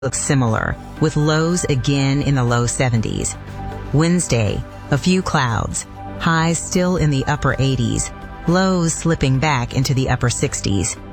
looks similar, with lows again in the low 70s. Wednesday, a few clouds, highs still in the upper 80s, lows slipping back into the upper 60s.